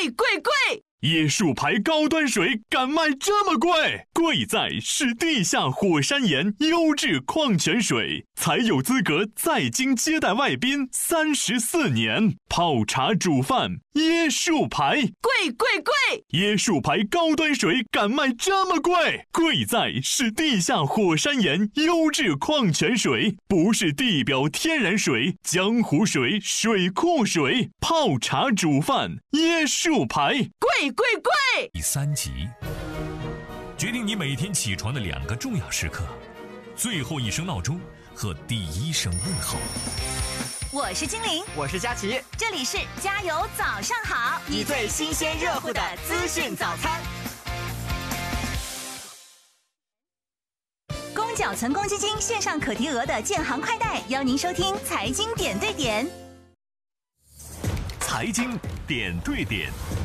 贵！ 椰树牌高端水敢卖这么贵？贵在是地下火山岩优质矿泉水，才有资格在京接待外宾34年。泡茶煮饭，椰树牌， 贵！ 椰树牌高端水敢卖这么贵？贵在是地下火山岩优质矿泉水，不是地表天然水、江湖水、水库水。泡茶煮饭，椰树牌， 贵！ 第3集，决定你每天起床的2个重要时刻：最后一声闹钟和第1声问候。 我是精灵， 我是佳琪， 这里是加油早上好， 你最新鲜热乎的资讯早餐。 公缴存公积金线上可提额的建行快贷，邀您收听财经点对点。 财经点对点。